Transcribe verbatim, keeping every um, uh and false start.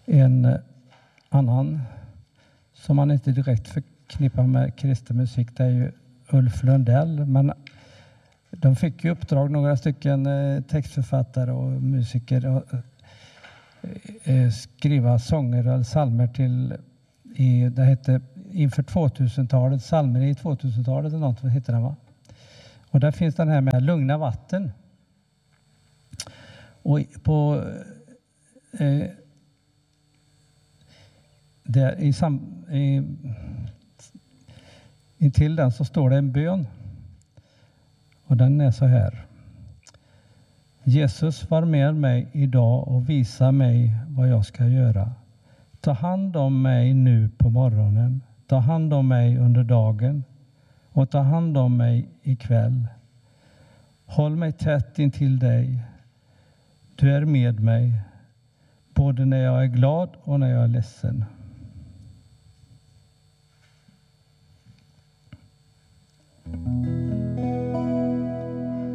En annan som man inte direkt förknippar med kristen musik, det är ju Ulf Lundell. Men de fick ju uppdrag, några stycken textförfattare och musiker, att skriva sånger eller psalmer till, i, det hette inför tvåtusentalet, psalmer i tvåtusentalet eller något, vad heter det, va? Och där finns den här med lugna vatten. Och på eh, där i, sam, i, i till den så står det en bön. Och den är så här: Jesus, var med mig idag och visa mig vad jag ska göra. Ta hand om mig nu på morgonen. Ta hand om mig under dagen. Och ta hand om mig ikväll. Håll mig tätt intill dig. Du är med mig, både när jag är glad och när jag är ledsen.